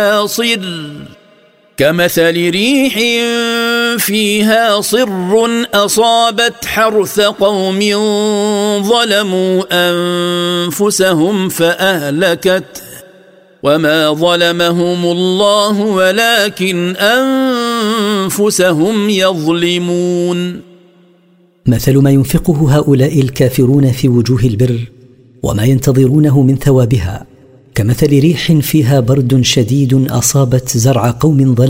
صر كمثل ريح فيها صر أصابت حرث قوم ظلموا أنفسهم فأهلكته وما ظلمهم الله ولكن أنفسهم يظلمون. مثل ما ينفقه هؤلاء الكافرون في وجوه البر وما ينتظرونه من ثوابها كمثل ريح فيها برد شديد أصابت زرع قوم ظلموا